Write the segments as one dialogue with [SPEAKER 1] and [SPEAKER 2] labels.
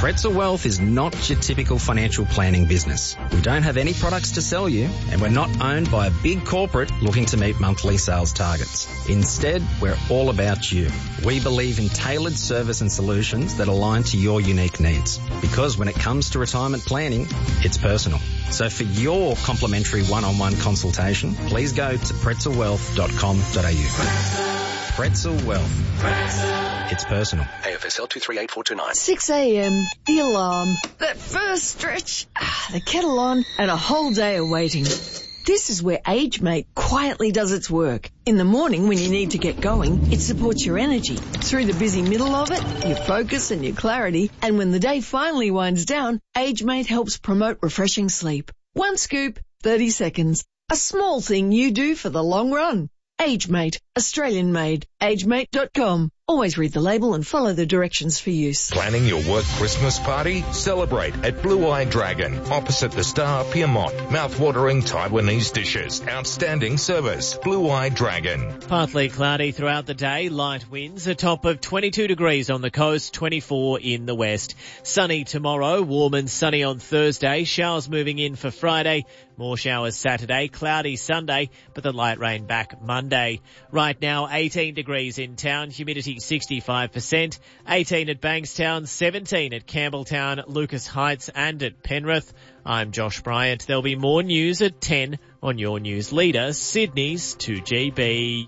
[SPEAKER 1] Pretzel Wealth is not your typical financial planning business. We don't have any products to sell you, and we're not owned by a big corporate looking to meet monthly sales targets. Instead, we're all about you. We believe in tailored service and solutions that align to your unique needs. Because when it comes to retirement planning, it's personal. So for your complimentary one-on-one consultation, please go to pretzelwealth.com.au. Pretzel Wealth. It's personal.
[SPEAKER 2] AFSL 238429.
[SPEAKER 3] 6 a.m, the alarm, that first stretch, the kettle on, and a whole day of waiting. This is where AgeMate quietly does its work. In the morning when you need to get going, it supports your energy. Through the busy middle of it, your focus and your clarity. And when the day finally winds down, AgeMate helps promote refreshing sleep. One scoop, 30 seconds. A small thing you do for the long run. AgeMate, Australian made. AgeMate.com. Always read the label and follow the directions for use.
[SPEAKER 4] Planning your work Christmas party? Celebrate at Blue Eye Dragon, opposite the Star, Pyrmont. Mouth-watering Taiwanese dishes. Outstanding service. Blue Eye Dragon.
[SPEAKER 5] Partly cloudy throughout the day. Light winds. A top of 22 degrees on the coast, 24 in the west. Sunny tomorrow. Warm and sunny on Thursday. Showers moving in for Friday. More showers Saturday. Cloudy Sunday, but the light rain back Monday. Right now, 18 degrees in town. Humidity 65%, 18 at Bankstown, 17 at Campbelltown, Lucas Heights and at Penrith. I'm Josh Bryant. There'll be more news at 10 on your news leader, Sydney's 2GB.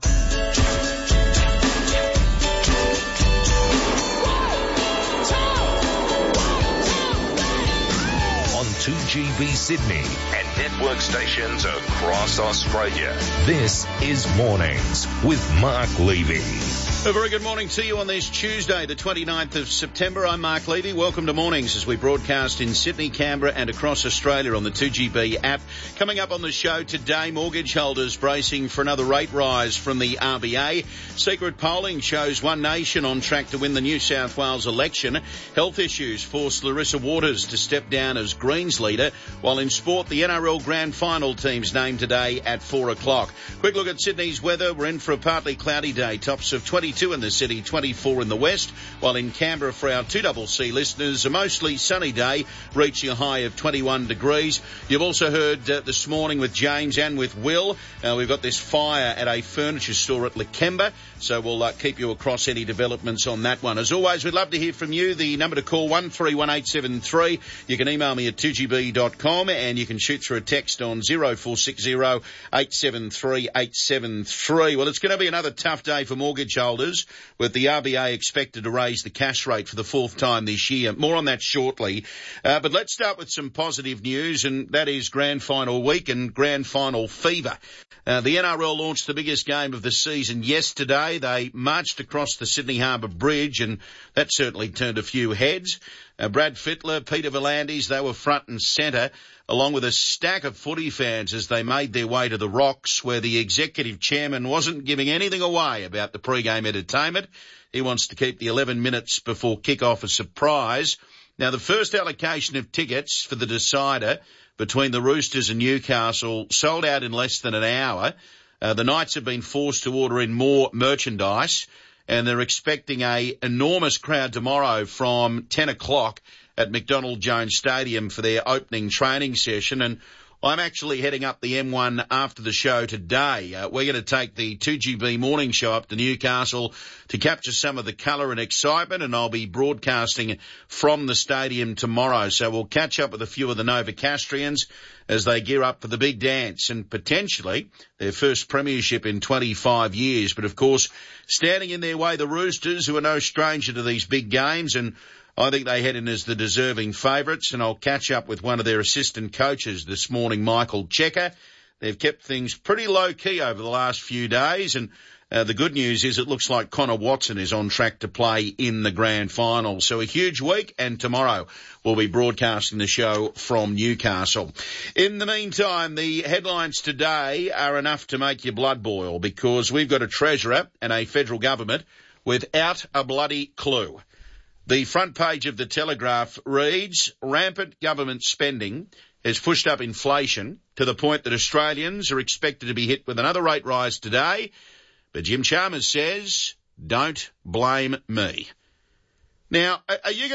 [SPEAKER 4] On 2GB Sydney and network stations across Australia. This is Mornings with Mark Levy.
[SPEAKER 6] A very good morning to you on this Tuesday, the 29th of September. I'm Mark Levy. Welcome to Mornings as we broadcast in Sydney, Canberra and across Australia on the 2GB app. Coming up on the show today, mortgage holders bracing for another rate rise from the RBA. Secret polling shows One Nation on track to win the New South Wales election. Health issues force Larissa Waters to step down as Greens leader. While in sport, the NRL Grand Final team's named today at 4 o'clock. Quick look at Sydney's weather. We're in for a partly cloudy day. Tops of 22 in the city, 24 in the west, while in Canberra for our 2CC listeners, a mostly sunny day, reaching a high of 21 degrees. You've also heard this morning with James and with Will, we've got this fire at a furniture store at Lakemba, so we'll keep you across any developments on that one. As always, we'd love to hear from you. The number to call, 131873. You can email me at 2gb.com and you can shoot through a text on 0460 873 873. Well, it's going to be another tough day for mortgage holders, with the RBA expected to raise the cash rate for the fourth time this year. More on that shortly. But let's start with some positive news, and that is Grand Final week and Grand Final fever. The NRL launched the biggest game of the season yesterday. They marched across the Sydney Harbour Bridge, and that certainly turned a few heads. Brad Fittler, Peter V'landys, they were front and centre, along with a stack of footy fans as they made their way to the Rocks, where the executive chairman wasn't giving anything away about the pre-game entertainment. He wants to keep the 11 minutes before kick-off a surprise. Now, the first allocation of tickets for the decider between the Roosters and Newcastle sold out in less than an hour. The Knights have been forced to order in more merchandise, and they're expecting an enormous crowd tomorrow from 10 o'clock at McDonald Jones Stadium for their opening training session. And I'm actually heading up the M1 after the show today. We're going to take the 2GB morning show up to Newcastle to capture some of the colour and excitement, and I'll be broadcasting from the stadium tomorrow. So we'll catch up with a few of the Novocastrians as they gear up for the big dance and potentially their first premiership in 25 years. But of course, standing in their way, the Roosters, who are no stranger to these big games, and I think they head in as the deserving favourites, and I'll catch up with one of their assistant coaches this morning, Michael Checker. They've kept things pretty low-key over the last few days, and the good news is it looks like Connor Watson is on track to play in the grand final. So a huge week, and tomorrow we'll be broadcasting the show from Newcastle. In the meantime, the headlines today are enough to make your blood boil, because we've got a treasurer and a federal government without a bloody clue. The front page of the Telegraph reads, rampant government spending has pushed up inflation to the point that Australians are expected to be hit with another rate rise today. But Jim Chalmers says, don't blame me. Now, are you going